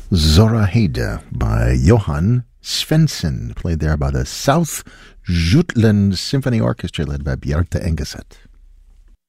Zorahede by Johan Svensson, played there by the South Jutland Symphony Orchestra led by Bjarte Engeset.